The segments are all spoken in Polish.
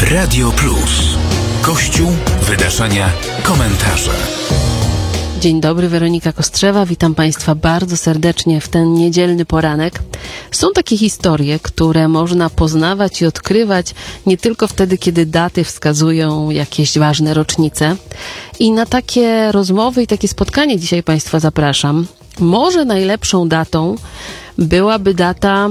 Radio Plus. Kościół, wydarzenia, komentarze. Dzień dobry, Weronika Kostrzewa. Witam Państwa bardzo serdecznie w ten niedzielny poranek. Są takie historie, które można poznawać i odkrywać nie tylko wtedy, kiedy daty wskazują jakieś ważne rocznice. I na takie rozmowy i takie spotkanie dzisiaj Państwa zapraszam. Może najlepszą datą byłaby data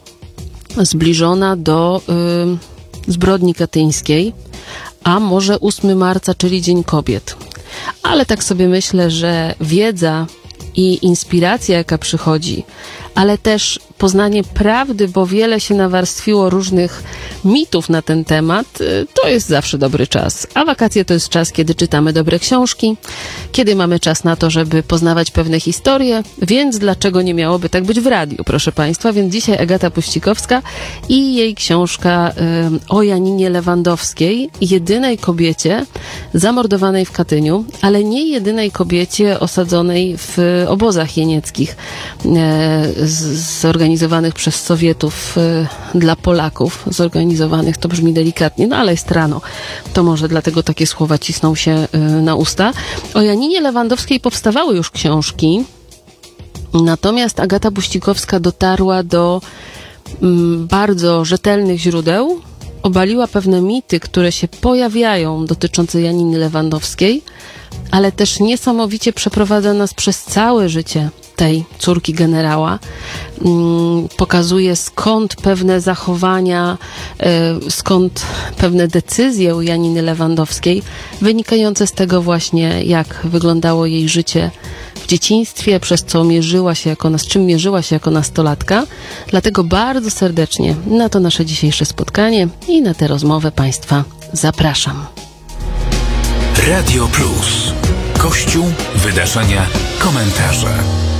zbliżona do zbrodni katyńskiej, a może 8 marca, czyli Dzień Kobiet. Ale tak sobie myślę, że wiedza i inspiracja, jaka przychodzi, ale też poznanie prawdy, bo wiele się nawarstwiło różnych mitów na ten temat, to jest zawsze dobry czas. A wakacje to jest czas, kiedy czytamy dobre książki, kiedy mamy czas na to, żeby poznawać pewne historie, więc dlaczego nie miałoby tak być w radiu, proszę Państwa? Więc dzisiaj Agata Puścikowska i jej książka o Janinie Lewandowskiej, jedynej kobiecie zamordowanej w Katyniu, ale nie jedynej kobiecie osadzonej w obozach jenieckich zorganizowanych przez Sowietów dla Polaków. Zorganizowanych to brzmi delikatnie, no ale jest rano. To może dlatego takie słowa cisną się na usta. O Janinie Lewandowskiej powstawały już książki, natomiast Agata Puścikowska dotarła do bardzo rzetelnych źródeł, obaliła pewne mity, które się pojawiają dotyczące Janiny Lewandowskiej, ale też niesamowicie przeprowadza nas przez całe życie tej córki generała. Pokazuje, skąd pewne zachowania, skąd pewne decyzje u Janiny Lewandowskiej, wynikające z tego właśnie, jak wyglądało jej życie w dzieciństwie, przez co z czym mierzyła się jako nastolatka. Dlatego bardzo serdecznie na to nasze dzisiejsze spotkanie i na tę rozmowę Państwa zapraszam. Radio Plus. Kościół, wydarzenia, komentarze.